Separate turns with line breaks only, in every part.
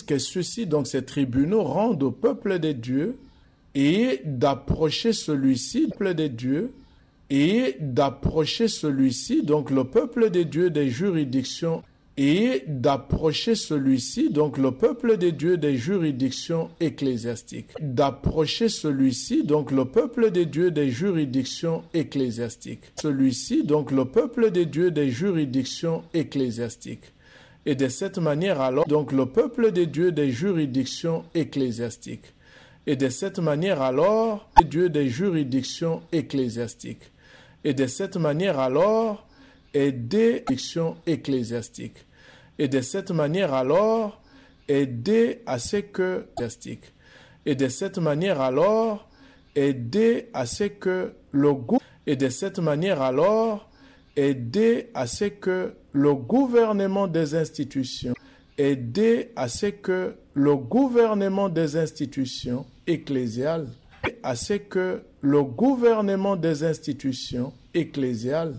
que ceux-ci, donc ces tribunaux, rendent au peuple de Dieu et d'approcher celui-ci, peuple de Dieu, et d'approcher celui-ci, donc le peuple de Dieu des juridictions, et d'approcher celui-ci, donc le peuple de Dieu des juridictions ecclésiastiques. D'approcher celui-ci, donc le peuple de Dieu des juridictions ecclésiastiques. Celui-ci, donc le peuple de Dieu des juridictions ecclésiastiques. Et de cette manière alors, donc le peuple de Dieu des juridictions ecclésiastiques. Et de cette manière alors, Dieu des juridictions ecclésiastiques. Et de cette manière alors, et des juridictions ecclésiastiques. Et de cette manière alors, aider à ce que et de cette manière alors, aider à ce que le et de cette manière alors, aider à ce que le gouvernement des institutions, aider à ce que le gouvernement des institutions ecclésiales, à ce que le gouvernement des institutions ecclésiales,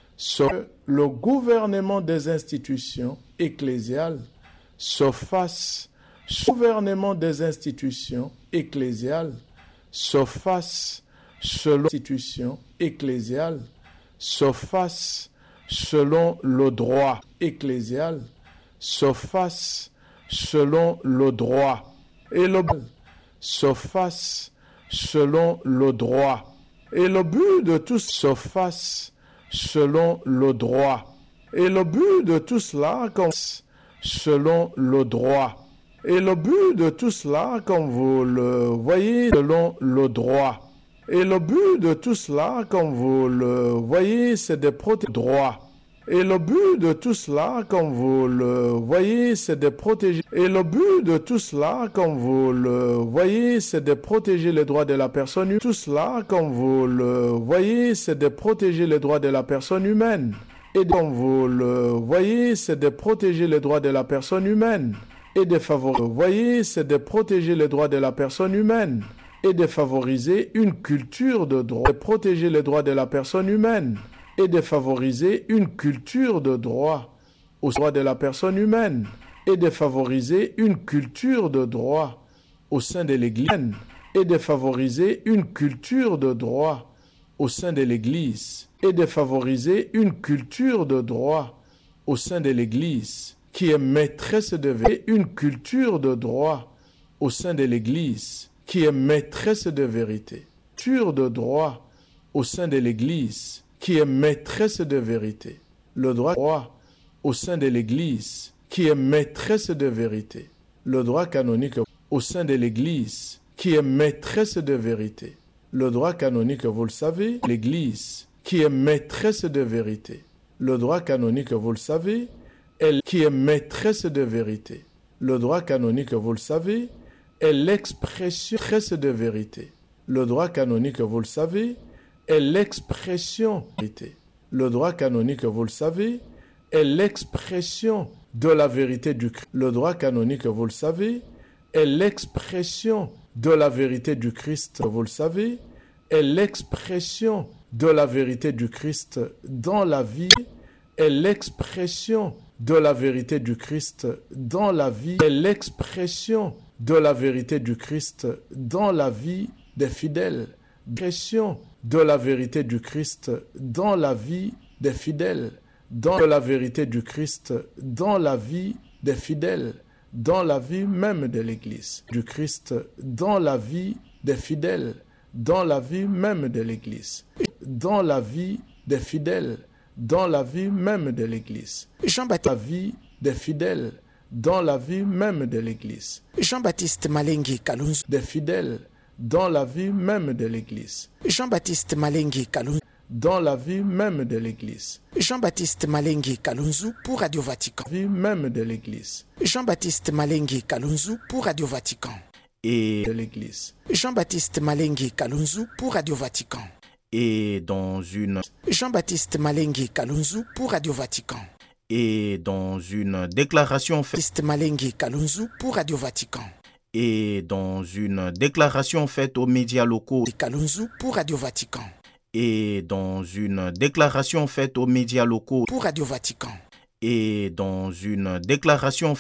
le gouvernement des institutions ecclésiales se fasse, gouvernement des institutions ecclésiales se fasse selon l'institution ecclésiale, se fasse selon le droit ecclésial, se fasse selon le droit et le se fasse selon le droit et le but de tout se fasse selon le droit et le but de tout cela comme selon le droit et le but de tout cela comme vous le voyez selon le droit et le but de tout cela comme vous le voyez c'est de protéger le droit et le but de tout cela comme vous le voyez c'est de protéger et le but de tout cela comme vous le voyez c'est de protéger les droits de la personne humaine. Tout cela comme vous le voyez c'est de protéger les droits de la personne humaine et comme vous le voyez c'est de protéger les droits de la personne humaine et de favoriser voyez c'est de protéger les droits de la personne humaine et de favoriser une culture de droit de protéger les droits de la personne humaine et de favoriser une culture de droit aux droits de la personne humaine et de favoriser une culture de droit au sein de l'Église et de favoriser une culture de droit au sein de l'Église et de favoriser une culture de droit au sein de l'Église qui est maîtresse de vérité, une culture de droit au sein de l'Église qui est maîtresse de vérité, culture de droit au sein de l'Église qui est maîtresse de vérité, le droit au sein de l'Église qui est maîtresse de vérité, le droit canonique au sein de l'Église qui est maîtresse de vérité, le droit canonique, vous le savez, l'Église qui est maîtresse de vérité, le droit canonique, vous le savez, elle qui est maîtresse de vérité, le droit canonique, vous le savez, est l'expression de vérité, le droit canonique, vous le savez, est l'expression de la vérité. Le droit canonique, vous le savez, est l'expression de la vérité du Christ. Le droit canonique, vous le savez, est l'expression de la vérité du Christ. Vous le savez, est l'expression de la vérité du Christ dans la vie, est l'expression de la vérité du Christ dans la vie, est l'expression de la vérité du Christ dans la vie des fidèles. L'expression de la vérité du Christ dans la vie des fidèles, dans la vérité du Christ dans la vie des fidèles, dans la vie même de l'Église, du Christ dans la vie des fidèles, dans la vie même de l'Église, dans la vie des fidèles, dans la vie même de l'Église, la vie des fidèles, dans la vie même de l'Église,
Jean-Baptiste Malengi Kalunzu,
des fidèles, dans la vie même de l'Église,
Jean-Baptiste Malengi Kalunzu,
dans la vie même de l'Église,
Jean-Baptiste Malengi Kalunzu pour Radio Vatican,
vie même de l'Église,
Jean-Baptiste Malengi Kalunzu pour Radio Vatican,
et
de l'Église,
Jean-Baptiste Malengi Kalunzu pour Radio Vatican,
et dans une
Jean-Baptiste Malengi Kalunzu pour Radio Vatican,
et dans une déclaration faite
Jean-Baptiste Malengi Kalunzu pour Radio Vatican,
et dans une déclaration faite aux médias locaux
Kalunzu pour Radio Vatican,
et dans une déclaration faite aux médias locaux
pour Radio Vatican,
et dans une déclaration